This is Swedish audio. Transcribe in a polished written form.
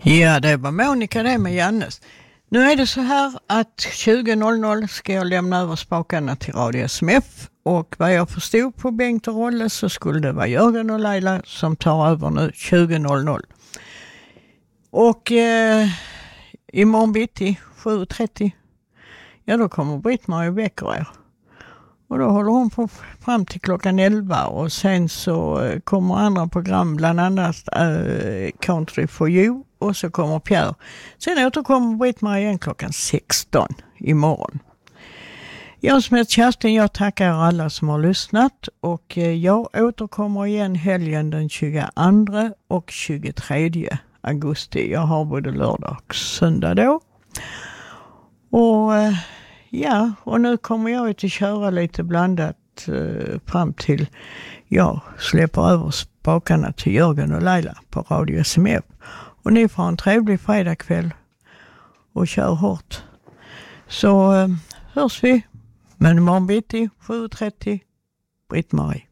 Ja, det var Monica det med Jannes. Nu är det så här att 20.00 ska jag lämna över spakarna till Radio SMF, och vad jag förstod på Bengt och Rolle så skulle det vara Jörgen och Laila som tar över nu 20.00. Och imorgon bitti 7.30, ja då kommer Britt-Marie och väcker er. Och då håller hon på fram till klockan 11, och sen så kommer andra program, bland annat Country for You, och så kommer Pierre. Sen återkommer Britt-Marie igen klockan 16 imorgon. Jag som heter Kerstin, jag tackar alla som har lyssnat, och jag återkommer igen helgen den 22 och 23 augusti. Jag har både lördag och söndag då. Och ja, och nu kommer jag att köra lite blandat fram till jag släpper över spakarna till Jörgen och Laila på Radio SMF. Och ni får en trevlig fredagkväll och kör hårt. Så hörs vi. Men imorgon bitti 7.30, Britt-Marie.